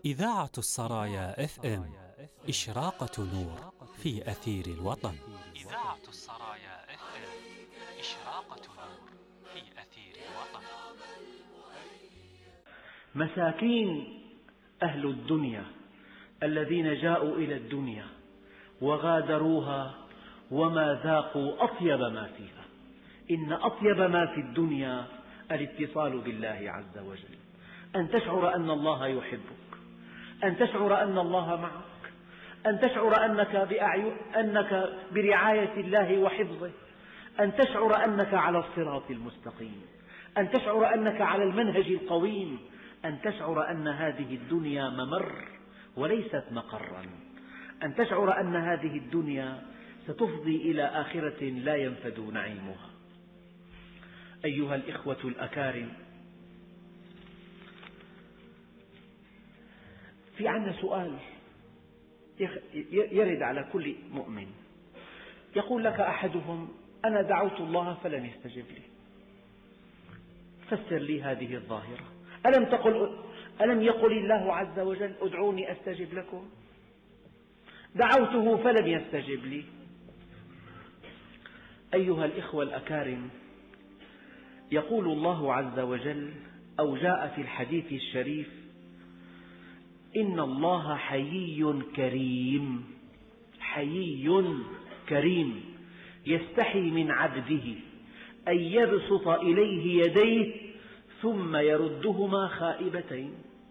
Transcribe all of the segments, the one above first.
إذاعة السرايا FM إشراقة نور في أثير الوطن. إذاعة السرايا FM إشراقة نور في أثير الوطن. مساكين أهل الدنيا الذين جاءوا إلى الدنيا وغادروها وما ذاقوا أطيب ما فيها. إن أطيب ما في الدنيا الاتصال بالله عز وجل، أن تشعر أن الله يحبك، أن تشعر أن الله معك، أن تشعر أنك برعاية الله وحفظه، أن تشعر أنك على الصراط المستقيم، أن تشعر أنك على المنهج القويم، أن تشعر أن هذه الدنيا ممر وليست مقرا، أن تشعر أن هذه الدنيا ستفضي إلى آخرة لا ينفد نعيمها. أيها الإخوة الأكارم، في عندنا سؤال يرد على كل مؤمن. يقول لك أحدهم: أنا دعوت الله فلم يستجب لي. فسر لي هذه الظاهرة. ألم يقل الله عز وجل: ادعوني أستجب لكم؟ دعوته فلم يستجب لي. أيها الإخوة الأكارم، يقول الله عز وجل، أو جاء في الحديث الشريف: إن الله حيي كريم، حيي كريم، يستحي من عبده أن يبسط إليه يديه ثم يردهما خائبتين.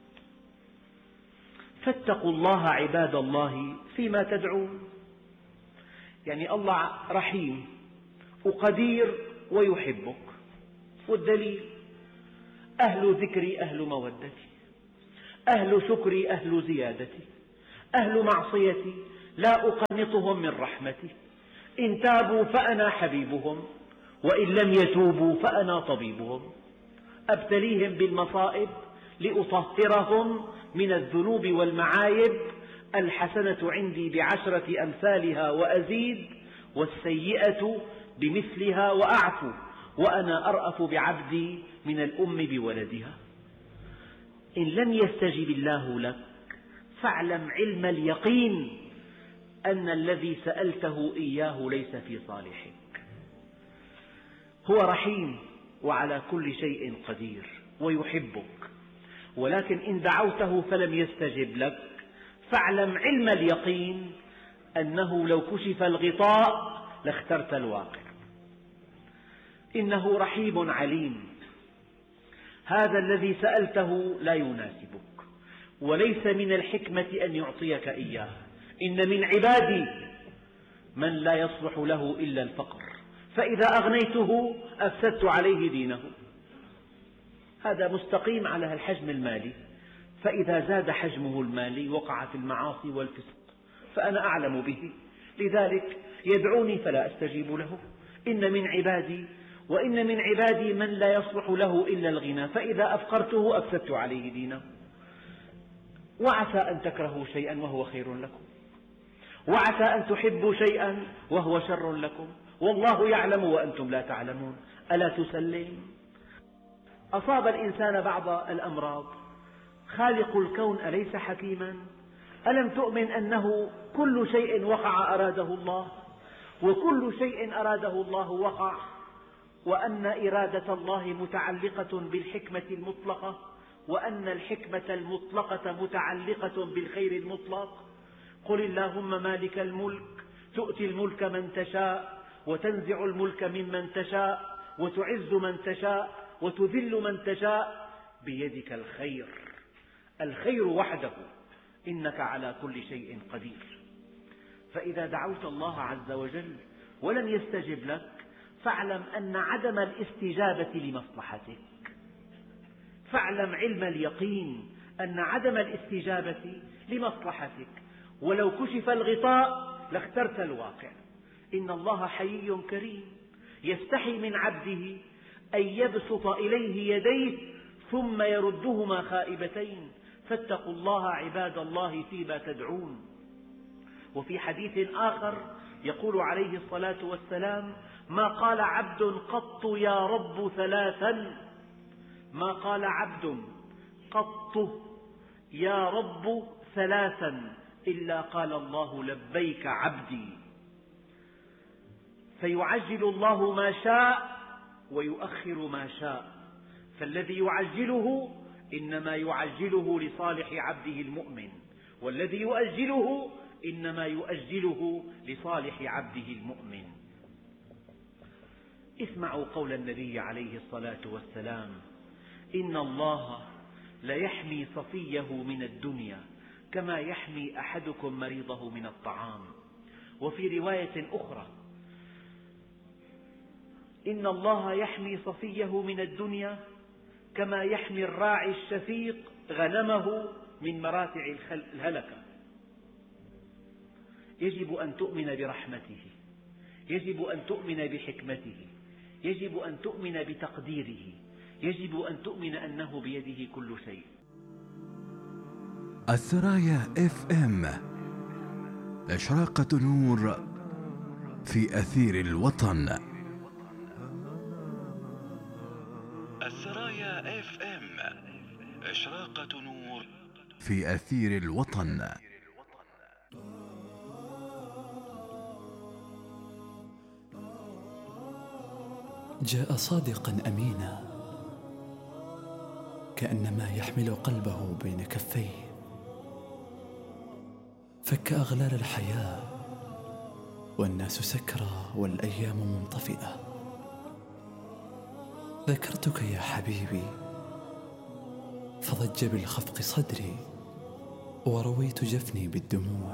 فاتقوا الله عباد الله فيما تدعون. يعني الله رحيم وقدير ويحبك، والدليل: أهل ذكري أهل مودتي، أهل شكري أهل زيادتي، أهل معصيتي لا أقنطهم من رحمتي، إن تابوا فأنا حبيبهم، وإن لم يتوبوا فأنا طبيبهم، أبتليهم بالمصائب لأطهرهم من الذنوب والمعايب، الحسنة عندي بعشرة أمثالها وأزيد، والسيئة بمثلها وأعفو، وأنا أرأف بعبدي من الأم بولدها. إن لم يستجب الله لك فاعلم علم اليقين أن الذي سألته إياه ليس في صالحك. هو رحيم وعلى كل شيء قدير ويحبك، ولكن إن دعوته فلم يستجب لك فاعلم علم اليقين أنه لو كشف الغطاء لاخترت الواقع. إنه رحيم عليم. هذا الذي سألته لا يناسبك، وليس من الحكمة أن يعطيك إياه. إن من عبادي من لا يصلح له إلا الفقر، فإذا أغنيته أفسدت عليه دينه. هذا مستقيم على الحجم المالي، فإذا زاد حجمه المالي وقع في المعاصي والفسق، فأنا أعلم به، لذلك يدعوني فلا أستجيب له. إن من عبادي وإن من عبادي من لا يصلح له إلا الغنى، فإذا أفقرته أفسدت عليه دينه. وعسى أن تكرهوا شيئا وهو خير لكم، وعسى أن تحبوا شيئا وهو شر لكم، والله يعلم وأنتم لا تعلمون. ألا تسلم؟ أصاب الإنسان بعض الأمراض، خالق الكون أليس حكيما؟ ألم تؤمن أنه كل شيء وقع أراده الله، وكل شيء أراده الله وقع، وأن إرادة الله متعلقة بالحكمة المطلقة، وأن الحكمة المطلقة متعلقة بالخير المطلق. قل اللهم مالك الملك تؤتي الملك من تشاء، وتنزع الملك ممن تشاء، وتعز من تشاء، وتذل من تشاء، بيدك الخير، الخير وحده، إنك على كل شيء قدير. فإذا دعوت الله عز وجل ولم يستجب لك فاعلم أن عدم الاستجابة لمصلحتك. فاعلم علم اليقين أن عدم الاستجابة لمصلحتك، ولو كشف الغطاء لاخترت الواقع. إن الله حيي كريم، يستحي من عبده أن يبسط إليه يديه ثم يردهما خائبتين. فاتقوا الله عباد الله فيما تدعون. وفي حديث آخر يقول عليه الصلاة والسلام: ما قال عبد قط يا رب ثلاثا، ما قال عبد قط يا رب ثلاثا إلا قال الله لبيك عبدي، فيعجل الله ما شاء ويؤخر ما شاء، فالذي يعجله إنما يعجله لصالح عبده المؤمن، والذي يؤجله إنما يؤجله لصالح عبده المؤمن. اسمعوا قول النبي عليه الصلاة والسلام: إن الله ليحمي صفيه من الدنيا كما يحمي أحدكم مريضه من الطعام. وفي رواية أخرى: إن الله يحمي صفيه من الدنيا كما يحمي الراعي الشفيق غنمه من مراتع الهلكة. يجب أن تؤمن برحمته، يجب أن تؤمن بحكمته، يجب أن تؤمن بتقديره، يجب أن تؤمن أنه بيده كل شيء. الثرايا FM، إشراقة نور في أثير الوطن. الثرايا FM، إشراقة نور في أثير الوطن. جاء صادقا أمينا، كأنما يحمل قلبه بين كفيه، فك أغلال الحياة والناس سكرى والأيام منطفئة. ذكرتك يا حبيبي فضج بالخفق صدري، ورويت جفني بالدموع.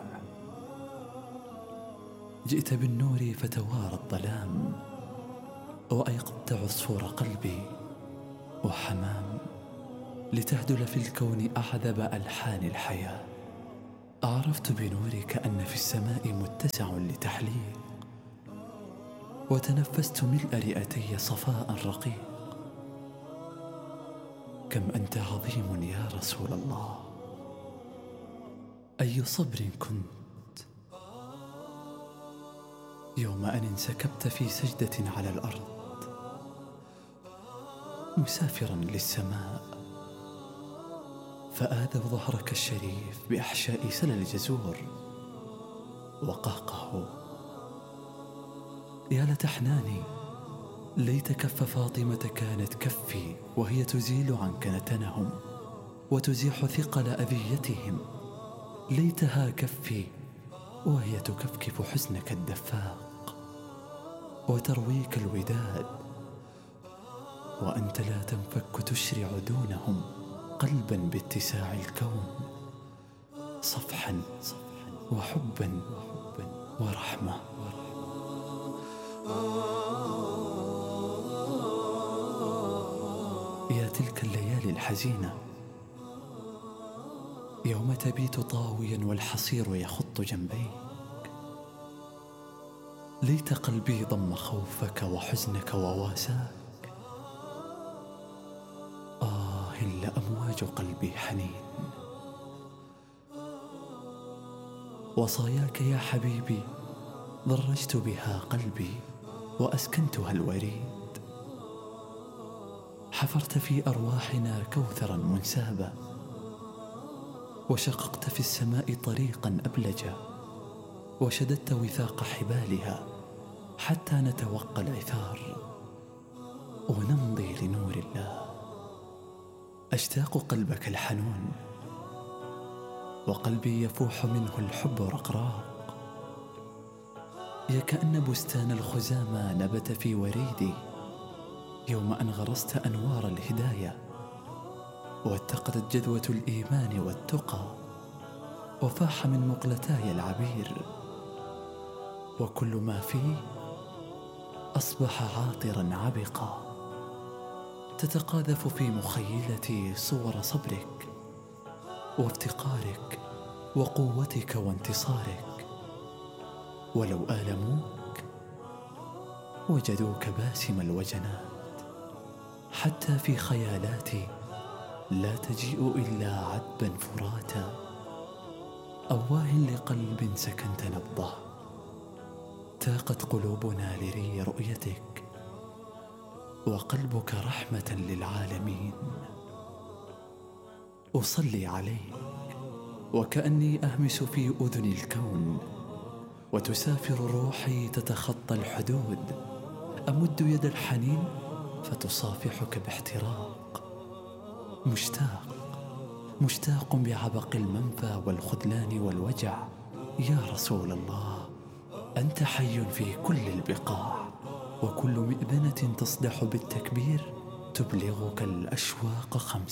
جئت بالنور فتوارى الظلام، وأيقظت عصفور قلبي وحمام، لتهدل في الكون أعذب ألحان الحياة. عرفت بنورك أن في السماء متسع لتحليق، وتنفست ملء رئتي صفاء رقيق. كم أنت عظيم يا رسول الله، أي صبر كنت يوم أن انسكبت في سجدة على الأرض، مسافرا للسماء، فآذوا ظهرك الشريف بأحشاء سل الجزور وقهقهوا. يا لتحناني، ليت كف فاطمة كانت كفي، وهي تزيل عنك نتنهم وتزيح ثقل أذيتهم. ليتها كفي وهي تكفكف حزنك الدفاق وترويك الوداد، وأنت لا تنفك تشرع دونهم قلبا باتساع الكون، صفحا وحبا ورحمة. يا تلك الليالي الحزينة، يوم تبيت طاويا والحصير يخط جنبيك، ليت قلبي ضم خوفك وحزنك وواساك. لأمواج قلبي حنين. وصاياك يا حبيبي ضرجت بها قلبي وأسكنتها الوريد، حفرت في أرواحنا كوثرا منسابا، وشققت في السماء طريقا أبلجا، وشددت وثاق حبالها حتى نتوقى العثار ونمضي لنور الله. أشتاق قلبك الحنون، وقلبي يفوح منه الحب رقراق، يا كأن بستان الخزامى نبت في وريدي يوم أن غرست أنوار الهداية، واتقدت جذوة الإيمان والتقى، وفاح من مقلتاي العبير، وكل ما فيه أصبح عاطرا عبقا. تتقاذف في مخيلتي صور صبرك وافتقارك وقوتك وانتصارك، ولو آلموك وجدوك باسم الوجنات، حتى في خيالاتي لا تجيء إلا عذبا فراتا، أواه لقلب سكنت نبضه. تاقت قلوبنا لري رؤيتك، وقلبك رحمة للعالمين. أصلي عليه وكأني أهمس في أذن الكون، وتسافر روحي تتخطى الحدود، أمد يد الحنين فتصافحك باحتراق. مشتاق بعبق المنفى والخذلان والوجع. يا رسول الله، أنت حي في كل البقاع، وكل مئذنة تصدح بالتكبير تبلغك الأشواق 50.